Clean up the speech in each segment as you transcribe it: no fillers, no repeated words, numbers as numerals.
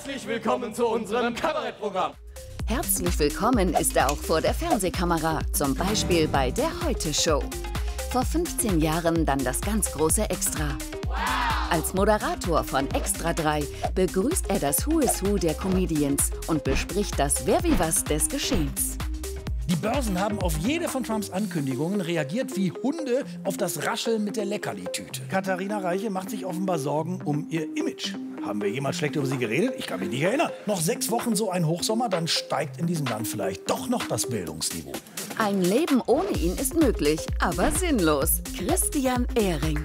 Herzlich willkommen zu unserem Kabarettprogramm. Herzlich willkommen ist er auch vor der Fernsehkamera, zum Beispiel bei der Heute-Show. Vor 15 Jahren dann das ganz große Extra. Als Moderator von Extra 3 begrüßt er das Who is Who der Comedians und bespricht das Wer wie was des Geschehens. Die Börsen haben auf jede von Trumps Ankündigungen reagiert wie Hunde auf das Rascheln mit der Leckerli-Tüte. Katharina Reiche macht sich offenbar Sorgen um ihr Image. Haben wir jemals schlecht über sie geredet? Ich kann mich nicht erinnern. Noch 6 Wochen so ein Hochsommer, dann steigt in diesem Land vielleicht doch noch das Bildungsniveau. Ein Leben ohne ihn ist möglich, aber sinnlos. Christian Ehring.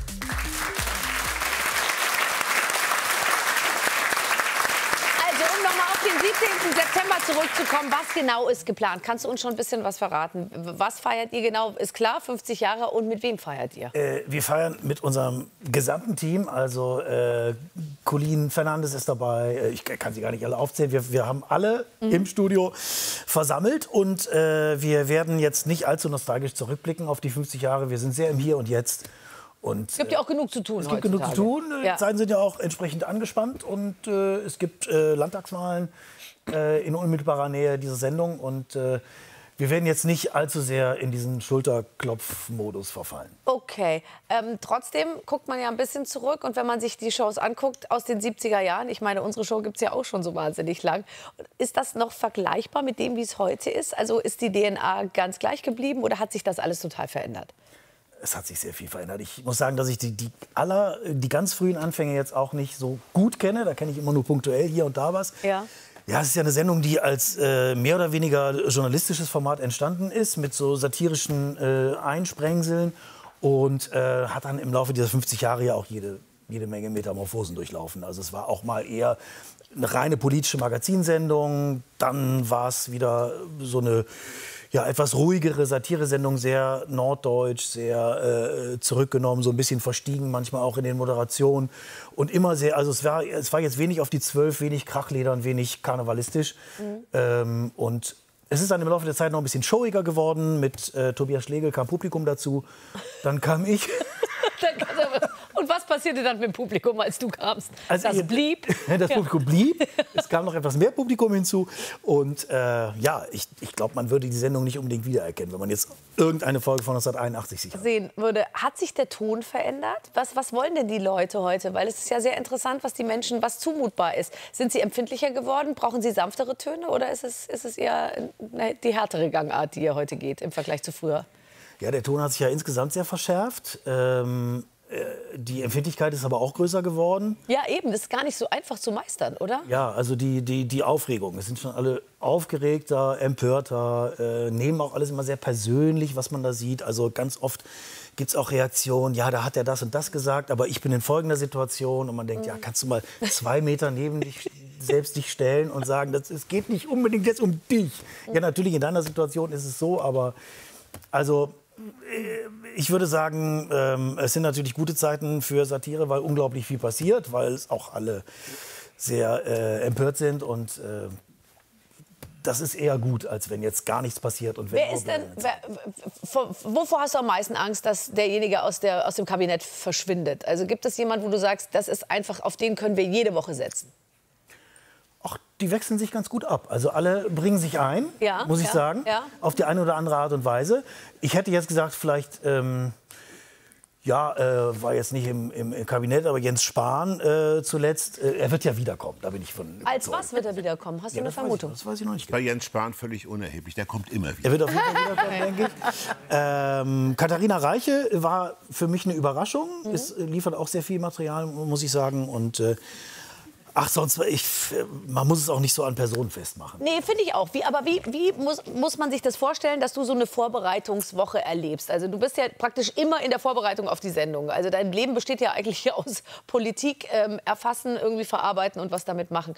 Den 17. September zurückzukommen, was genau ist geplant? Kannst du uns schon ein bisschen was verraten? Was feiert ihr genau? Ist klar, 50 Jahre. Und mit wem feiert ihr? Wir feiern mit unserem gesamten Team. Also Colleen Fernandes ist dabei. Ich kann sie gar nicht alle aufzählen. Wir haben alle im Studio versammelt. Und wir werden jetzt nicht allzu nostalgisch zurückblicken auf die 50 Jahre. Wir sind sehr im Hier und Jetzt. Und, es gibt ja auch genug zu tun. Es gibt genug zu tun. Die Zeiten sind ja auch entsprechend angespannt. Und es gibt Landtagswahlen in unmittelbarer Nähe dieser Sendung. Und wir werden jetzt nicht allzu sehr in diesen Schulterklopf-Modus verfallen. Okay. Trotzdem guckt man ja ein bisschen zurück. Und wenn man sich die Shows anguckt aus den 70er Jahren, ich meine, unsere Show gibt es ja auch schon so wahnsinnig lang. Ist das noch vergleichbar mit dem, wie es heute ist? Also ist die DNA ganz gleich geblieben oder hat sich das alles total verändert? Es hat sich sehr viel verändert. Ich muss sagen, dass ich die ganz frühen Anfänge jetzt auch nicht so gut kenne. Da kenne ich immer nur punktuell hier und da was. Ja. Ja, es ist ja eine Sendung, die als mehr oder weniger journalistisches Format entstanden ist, mit so satirischen Einsprengseln und hat dann im Laufe dieser 50 Jahre ja auch jede Menge Metamorphosen durchlaufen. Also es war auch mal eher eine reine politische Magazinsendung, dann war es wieder so eine etwas ruhigere Satiresendung, sehr norddeutsch, sehr zurückgenommen, so ein bisschen verstiegen, manchmal auch in den Moderationen. Und immer sehr, also es war jetzt wenig auf die 12, wenig Krachledern, wenig karnevalistisch. Und es ist dann im Laufe der Zeit noch ein bisschen showiger geworden. Mit Tobias Schlegel kam Publikum dazu. Dann kam ich. Und was passierte dann mit dem Publikum, als du kamst? Also das blieb? Das Publikum blieb. Es kam noch etwas mehr Publikum hinzu. Und ich glaube, man würde die Sendung nicht unbedingt wiedererkennen, wenn man jetzt irgendeine Folge von 1981 sich sehen würde. Hat sich der Ton verändert? Was wollen denn die Leute heute? Weil es ist ja sehr interessant, was die Menschen, was zumutbar ist. Sind sie empfindlicher geworden? Brauchen sie sanftere Töne? Oder ist es eher die härtere Gangart, die ihr heute geht im Vergleich zu früher? Ja, der Ton hat sich ja insgesamt sehr verschärft. Die Empfindlichkeit ist aber auch größer geworden. Ja, eben. Das ist gar nicht so einfach zu meistern, oder? Ja, also die Aufregung. Es sind schon alle aufgeregter, empörter, nehmen auch alles immer sehr persönlich, was man da sieht. Also ganz oft gibt es auch Reaktionen, ja, da hat er das und das gesagt, aber ich bin in folgender Situation. Und man denkt, ja, kannst du mal 2 Meter neben dich stellen und sagen, es geht nicht unbedingt jetzt um dich. Ja, natürlich in deiner Situation ist es so, aber also ich würde sagen, es sind natürlich gute Zeiten für Satire, weil unglaublich viel passiert, weil es auch alle sehr empört sind und das ist eher gut, als wenn jetzt gar nichts passiert. Und wovor hast du am meisten Angst, dass derjenige aus dem Kabinett verschwindet? Also gibt es jemanden, wo du sagst, das ist einfach, auf den können wir jede Woche setzen? Ach, die wechseln sich ganz gut ab. Also alle bringen sich ein, muss ich sagen, auf die eine oder andere Art und Weise. Ich hätte jetzt gesagt, vielleicht, war jetzt nicht im Kabinett, aber Jens Spahn zuletzt, er wird ja wiederkommen, da bin ich von überzeugt. Als was wird er wiederkommen? Hast du eine Vermutung? Das weiß ich noch nicht. Bei Jens Spahn völlig unerheblich, der kommt immer wieder. Er wird auf jeden Fall wiederkommen, denke ich. Katharina Reiche war für mich eine Überraschung. Es liefert auch sehr viel Material, muss ich sagen. Und man muss es auch nicht so an Personen festmachen. Nee, finde ich auch. Wie muss man sich das vorstellen, dass du so eine Vorbereitungswoche erlebst? Also du bist ja praktisch immer in der Vorbereitung auf die Sendung. Also dein Leben besteht ja eigentlich aus Politik erfassen, irgendwie verarbeiten und was damit machen.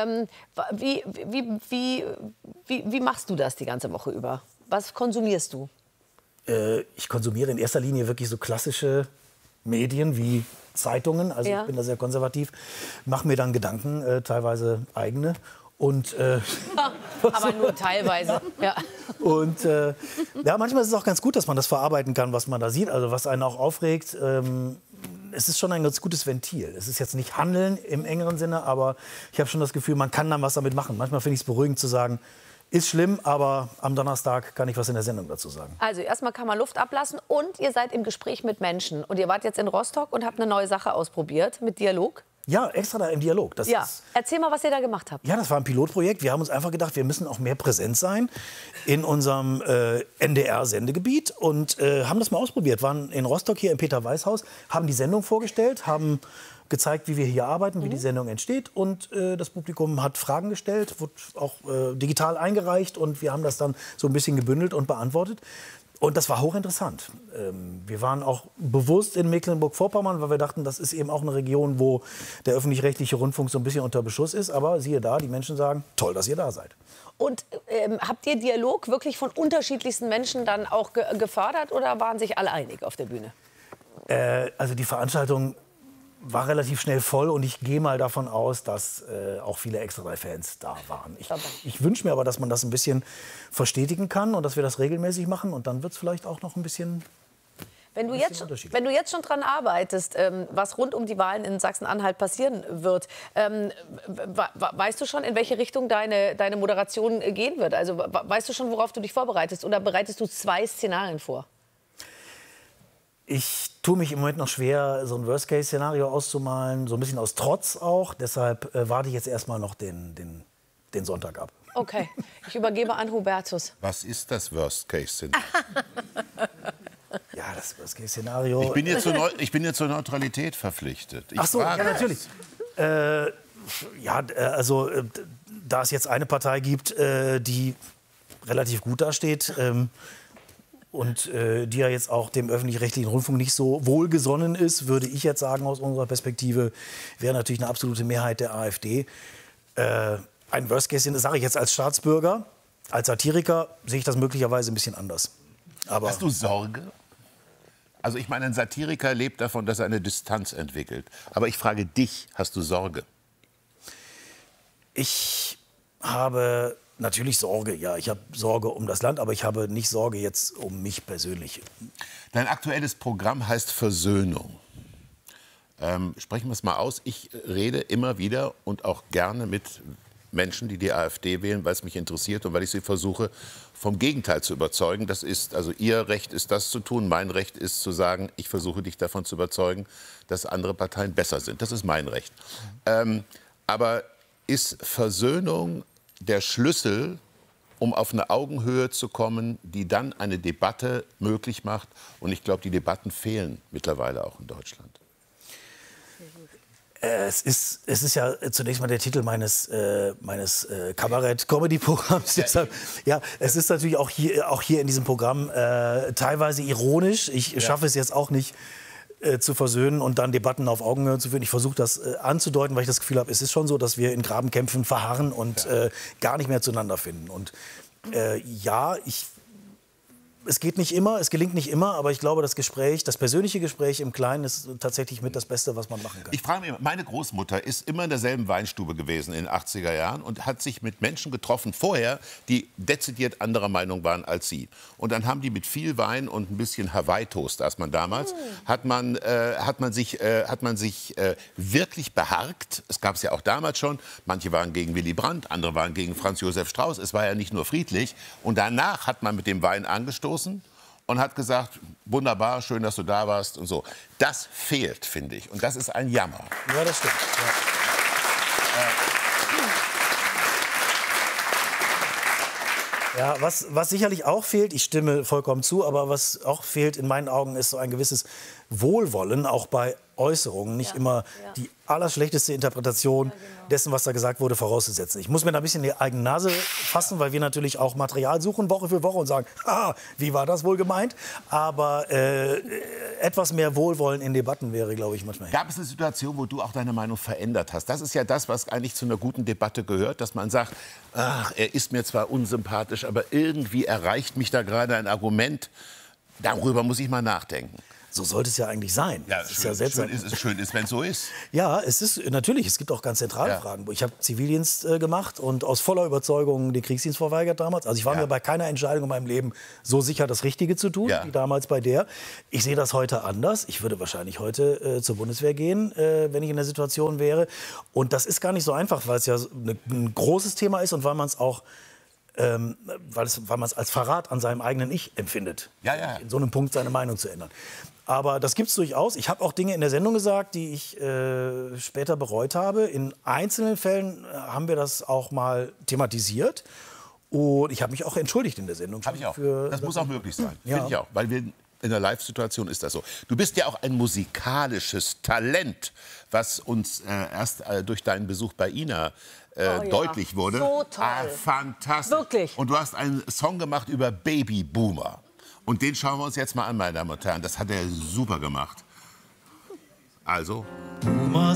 Wie machst du das die ganze Woche über? Was konsumierst du? Ich konsumiere in erster Linie wirklich so klassische Medien wie Zeitungen, also ich bin da sehr konservativ, mache mir dann Gedanken, teilweise eigene. Und, aber nur teilweise. Ja. Und manchmal ist es auch ganz gut, dass man das verarbeiten kann, was man da sieht, also was einen auch aufregt. es ist schon ein ganz gutes Ventil. Es ist jetzt nicht Handeln im engeren Sinne, aber ich habe schon das Gefühl, man kann dann was damit machen. Manchmal finde ich es beruhigend zu sagen, ist schlimm, aber am Donnerstag kann ich was in der Sendung dazu sagen. Also erstmal kann man Luft ablassen und ihr seid im Gespräch mit Menschen. Und ihr wart jetzt in Rostock und habt eine neue Sache ausprobiert mit Dialog. Ja, extra da im Dialog. Das ist, erzähl mal, was ihr da gemacht habt. ja, das war ein Pilotprojekt. Wir haben uns einfach gedacht, wir müssen auch mehr präsent sein in unserem NDR-Sendegebiet und haben das mal ausprobiert. Waren in Rostock hier im Peter-Weiß-Haus, haben die Sendung vorgestellt, haben gezeigt, wie wir hier arbeiten, wie die Sendung entsteht. Und das Publikum hat Fragen gestellt, wurde auch digital eingereicht. Und wir haben das dann so ein bisschen gebündelt und beantwortet. Und das war hochinteressant. Wir waren auch bewusst in Mecklenburg-Vorpommern, weil wir dachten, das ist eben auch eine Region, wo der öffentlich-rechtliche Rundfunk so ein bisschen unter Beschuss ist. Aber siehe da, die Menschen sagen, toll, dass ihr da seid. Und habt ihr Dialog wirklich von unterschiedlichsten Menschen dann auch gefördert oder waren sich alle einig auf der Bühne? Also die Veranstaltung war relativ schnell voll und ich gehe mal davon aus, dass auch viele Extra-3-Fans da waren. Ich wünsche mir aber, dass man das ein bisschen verstetigen kann und dass wir das regelmäßig machen und dann wird es vielleicht auch noch ein bisschen... Wenn du jetzt schon dran arbeitest, was rund um die Wahlen in Sachsen-Anhalt passieren wird, weißt du schon, in welche Richtung deine Moderation gehen wird? Also weißt du schon, worauf du dich vorbereitest oder bereitest du 2 Szenarien vor? Ich tue mich im Moment noch schwer, so ein Worst-Case-Szenario auszumalen, so ein bisschen aus Trotz auch. Deshalb warte ich jetzt erstmal noch den Sonntag ab. Okay, ich übergebe an Hubertus. Was ist das Worst-Case-Szenario? Ja, das Worst-Case-Szenario... Ich bin jetzt zur Neutralität verpflichtet. Ach so, ja, natürlich. Also, da es jetzt eine Partei gibt, die relativ gut dasteht... und die ja jetzt auch dem öffentlich-rechtlichen Rundfunk nicht so wohlgesonnen ist, würde ich jetzt sagen, aus unserer Perspektive, wäre natürlich eine absolute Mehrheit der AfD. Ein Worst-Case, das sage ich jetzt als Staatsbürger, als Satiriker sehe ich das möglicherweise ein bisschen anders. Aber hast du Sorge? Also ich meine, ein Satiriker lebt davon, dass er eine Distanz entwickelt. Aber ich frage dich, hast du Sorge? Ich habe... Natürlich Sorge, ja. Ich habe Sorge um das Land, aber ich habe nicht Sorge jetzt um mich persönlich. Dein aktuelles Programm heißt Versöhnung. Sprechen wir es mal aus. Ich rede immer wieder und auch gerne mit Menschen, die die AfD wählen, weil es mich interessiert und weil ich sie versuche, vom Gegenteil zu überzeugen. Das ist, also ihr Recht ist, das zu tun. Mein Recht ist zu sagen, ich versuche dich davon zu überzeugen, dass andere Parteien besser sind. Das ist mein Recht. Aber ist Versöhnung der Schlüssel, um auf eine Augenhöhe zu kommen, die dann eine Debatte möglich macht? Und ich glaube, die Debatten fehlen mittlerweile auch in Deutschland. Es ist ja zunächst mal der Titel meines Kabarett-Comedy-Programms. Ja, es ist natürlich auch hier in diesem Programm teilweise ironisch. Ich schaffe es jetzt auch nicht, zu versöhnen und dann Debatten auf Augenhöhe zu führen. Ich versuche das anzudeuten, weil ich das Gefühl habe, es ist schon so, dass wir in Grabenkämpfen verharren und gar nicht mehr zueinander finden. Und es geht nicht immer, es gelingt nicht immer, aber ich glaube, das persönliche Gespräch im Kleinen ist tatsächlich mit das Beste, was man machen kann. Ich frage mich, meine Großmutter ist immer in derselben Weinstube gewesen in den 80er Jahren und hat sich mit Menschen getroffen vorher, die dezidiert anderer Meinung waren als sie. Und dann haben die mit viel Wein und ein bisschen Hawaii-Toast, als man damals, hat man sich wirklich beharkt. Es gab es ja auch damals schon. Manche waren gegen Willy Brandt, andere waren gegen Franz Josef Strauß. Es war ja nicht nur friedlich. Und danach hat man mit dem Wein angestoßen und hat gesagt, wunderbar, schön, dass du da warst und so. Das fehlt, finde ich. Und das ist ein Jammer. Ja, das stimmt. Ja, was sicherlich auch fehlt, ich stimme vollkommen zu, aber was auch fehlt in meinen Augen ist so ein gewisses Wohlwollen, auch bei Äußerungen, nicht immer die allerschlechteste Interpretation dessen, was da gesagt wurde, vorauszusetzen. Ich muss mir da ein bisschen die eigene Nase fassen, weil wir natürlich auch Material suchen, Woche für Woche und sagen, wie war das wohl gemeint? Aber etwas mehr Wohlwollen in Debatten wäre, glaube ich, manchmal. Gab es eine Situation, wo du auch deine Meinung verändert hast? Das ist ja das, was eigentlich zu einer guten Debatte gehört, dass man sagt, er ist mir zwar unsympathisch, aber irgendwie erreicht mich da gerade ein Argument, darüber muss ich mal nachdenken. So sollte es ja eigentlich sein. Ja, das ist ja seltsam. Schön ist, wenn es so ist. Ja, es ist natürlich, es gibt auch ganz zentrale Fragen. Ich habe Zivildienst gemacht und aus voller Überzeugung den Kriegsdienst verweigert damals. Also ich war mir bei keiner Entscheidung in meinem Leben so sicher, das Richtige zu tun, wie damals bei der. Ich sehe das heute anders. Ich würde wahrscheinlich heute zur Bundeswehr gehen, wenn ich in der Situation wäre. Und das ist gar nicht so einfach, weil es ja ein großes Thema ist und weil man es auch weil man es als Verrat an seinem eigenen Ich empfindet, in so einem Punkt seine Meinung zu ändern. Aber das gibt es durchaus. Ich habe auch Dinge in der Sendung gesagt, die ich später bereut habe. In einzelnen Fällen haben wir das auch mal thematisiert. Und ich habe mich auch entschuldigt in der Sendung. Habe ich auch. Das muss auch möglich sein. Finde ich auch. Weil in der Live-Situation ist das so. Du bist ja auch ein musikalisches Talent, was uns erst durch deinen Besuch bei Ina deutlich wurde. So toll. Fantastisch. Wirklich. Und du hast einen Song gemacht über Babyboomer. Und den schauen wir uns jetzt mal an, meine Damen und Herren. Das hat er super gemacht. Also...